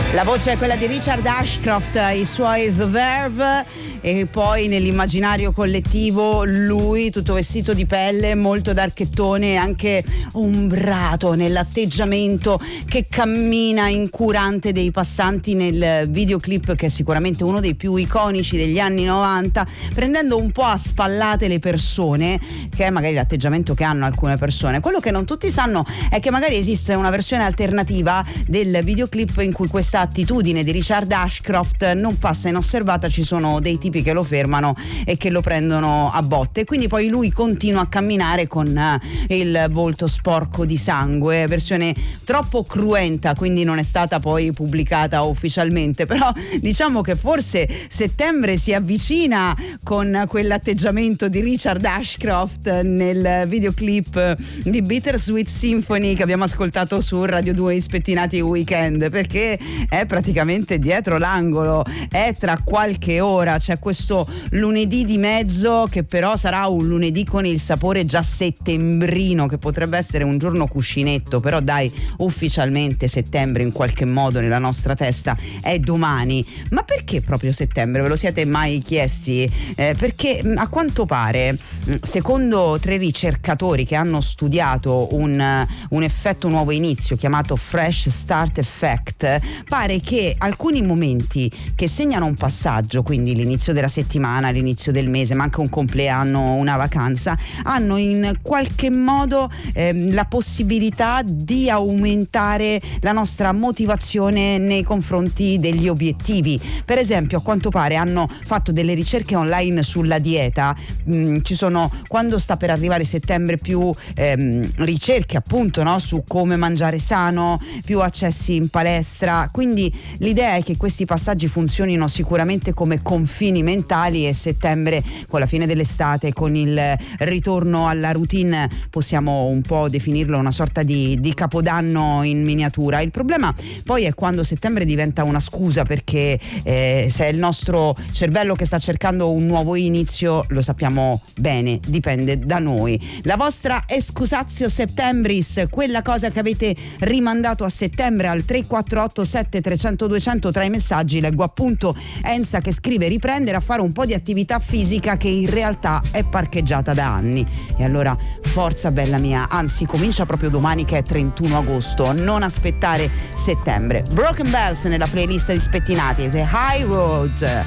La voce è quella di Richard Ashcroft, i suoi The Verve, e poi nell'immaginario collettivo lui tutto vestito di pelle, molto d'archettone, anche ombrato nell'atteggiamento, che cammina incurante dei passanti nel videoclip, che è sicuramente uno dei più iconici degli anni 90, prendendo un po' a spallate le persone, che è magari l'atteggiamento che hanno alcune persone. Quello che non tutti sanno è che magari esiste una versione alternativa del videoclip in cui questa attitudine di Richard Ashcroft non passa inosservata, ci sono dei tipi che lo fermano e che lo prendono a botte, quindi poi lui continua a camminare con il volto sporco di sangue, versione troppo cruenta, quindi non è stata poi pubblicata ufficialmente, però diciamo che forse settembre si avvicina con quell'atteggiamento di Richard Ashcroft nel videoclip di Bittersweet Symphony che abbiamo ascoltato su Radio 2 in Spettinati Weekend, perché è praticamente dietro l'angolo, è tra qualche ora, c'è questo lunedì di mezzo che però sarà un lunedì con il sapore già settembrino, che potrebbe essere un giorno cuscinetto, però dai, ufficialmente settembre in qualche modo nella nostra testa è domani. Ma perché proprio settembre? Ve lo siete mai chiesti? Perché a quanto pare, secondo 3 ricercatori che hanno studiato un effetto nuovo inizio chiamato Fresh Start Effect, pare che alcuni momenti che segnano un passaggio, quindi l'inizio della settimana, l'inizio del mese, ma anche un compleanno, una vacanza, hanno in qualche modo la possibilità di aumentare la nostra motivazione nei confronti degli obiettivi. Per esempio, a quanto pare hanno fatto delle ricerche online sulla dieta, ci sono, quando sta per arrivare settembre, più ricerche appunto, no, su come mangiare sano, più accessi in palestra, quindi l'idea è che questi passaggi funzionino sicuramente come confini mentali, e settembre, con la fine dell'estate, con il ritorno alla routine, possiamo un po' definirlo una sorta di capodanno in miniatura. Il problema poi è quando settembre diventa una scusa, perché se è il nostro cervello che sta cercando un nuovo inizio, lo sappiamo bene, dipende da noi. La vostra excusatio septembris, quella cosa che avete rimandato a settembre, al 348 7300 200. Tra i messaggi leggo appunto Enza che scrive: riprendere a fare un po' di attività fisica che in realtà è parcheggiata da anni. E allora forza bella mia, anzi comincia proprio domani che è 31 agosto, non aspettare settembre. Broken Bells nella playlist di Spettinati, The High Road.